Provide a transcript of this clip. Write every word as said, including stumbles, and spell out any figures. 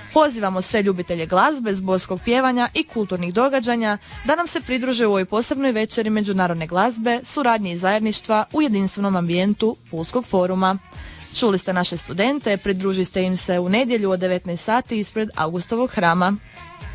Pozivamo sve ljubitelje glazbe, zborskog pjevanja i kulturnih događanja da nam se pridruže u ovoj posebnoj večeri međunarodne glazbe, suradnje i zajedništva u jedinstvenom ambijentu Pulskog foruma. Čuli ste naše studente, pridružite im se u nedjelju od devetnaest sati ispred Augustovog hrama.